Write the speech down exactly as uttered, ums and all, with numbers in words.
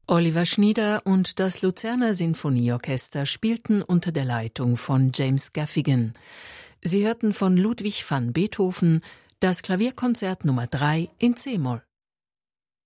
Oliver Schnieder und das Luzerner Sinfonieorchester spielten unter der Leitung von James Gaffigan. Sie hörten von Ludwig van Beethoven das Klavierkonzert Nummer drei in C-Moll.